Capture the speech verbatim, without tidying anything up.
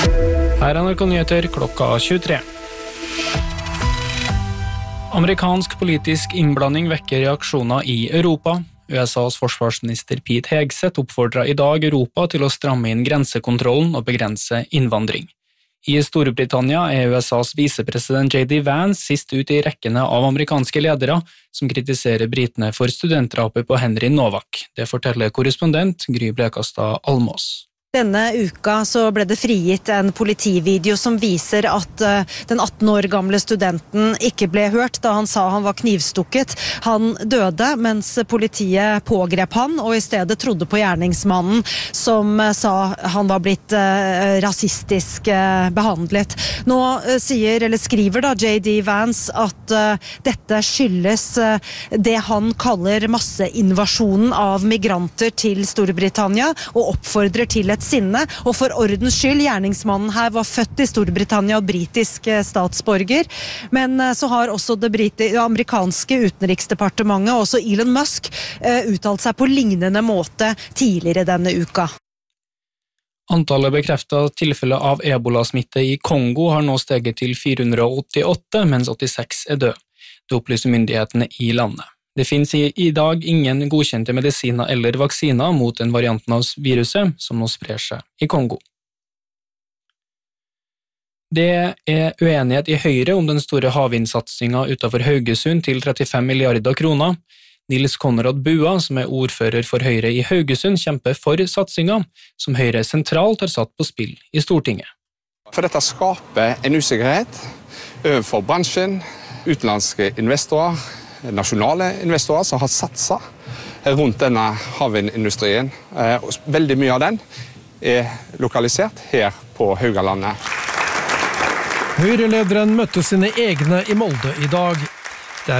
Her er N R K Nyheter klokka tjuetre. Amerikansk politisk innblanding vekker reaksjoner i Europa. U S A's forsvarsminister Pete Hegseth oppfordret i dag Europa til å stramme inn grensekontrollen og begrense innvandring. I Storbritannia er U S A's visepresident J D Vance sist ut i rekkene av amerikanske ledere som kritiserer britene for studentdrapet på Henry Novak. Det forteller korrespondent Gry Blekastad Almås. Denne uka så ble det frigitt en politivideo som viser at den atten år gamle studenten ikke ble hørt da han sa han var knivstukket. Han døde mens politiet pågrep han, og i stedet trodde på gjerningsmannen som sa han var blitt rasistisk behandlet. Nå sier, eller skriver da J D Vance at dette skyldes det han kaller masseinvasjonen av migranter til Storbritannia, og oppfordrer til et sinne, og for ordens skyld, gjerningsmannen her var født i Storbritannia og britisk statsborger, men så har også det, briti- det amerikanske utenriksdepartementet, og også Elon Musk, uttalt seg på lignende måte tidligere denne uka. Antallet bekreftet tilfeller av ebola-smitte i Kongo har nå steget til fire hundre åttiåtte, mens åttiseks er døde. Det opplyser myndighetene i landet. Det finnes i, i dag ingen godkjente medisiner eller vaksiner mot den varianten av viruset som nå sprer seg i Kongo. Det er uenighet i Høyre om den store havvindsatsingen utenfor Haugesund til trettifem milliarder kroner. Nils Konrad Bua, som er ordfører for Høyre i Haugesund, kjemper for satsingen, som Høyre sentralt har satt på spill i Stortinget. For dette skaper en usikkerhet overfor bransjen, utenlandske investorer, nasjonale investorer som har satset rundt denne havvindindustrien. Veldig mye av den er lokalisert her på Haugalandet. Høyre-lederen møtte sine egne i Molde i dag.